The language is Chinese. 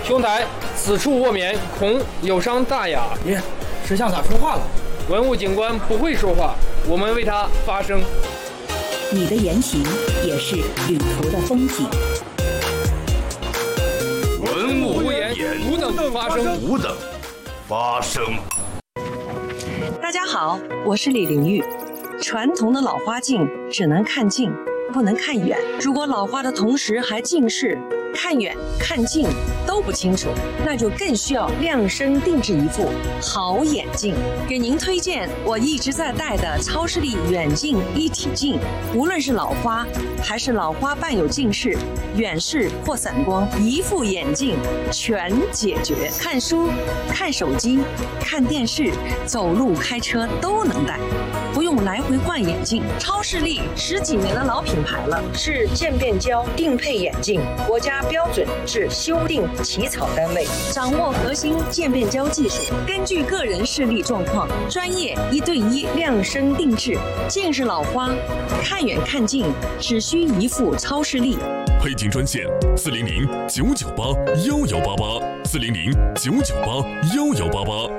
兄台，此处卧眠，恐有伤大雅。 爷，石像咋说话了？ 文物警官不会说话，我们为他发声。 你的言行也是旅途的风景。 文物不言，吾等发声。 吾等发声。 大家好，我是李玲玉。传统的老花镜只能看近，不能看远。如果老花的同时还近视，看远看近都不清楚，那就更需要量身定制一副好眼镜。给您推荐我一直在戴的超视力远近一体镜，无论是老花还是老花伴有近视、远视或散光，一副眼镜全解决。看书、看手机、看电视、走路、开车都能戴，不用来回换眼镜。超视力10几年的老品牌了，是渐变焦定配眼镜，国家标准是修订起草单位，掌握核心渐变焦技术，根据个人视力状况，专业1对1量身定制。近视老花，看远看近只需一副超视力。 配镜专线400-998-1188，400-998-1188。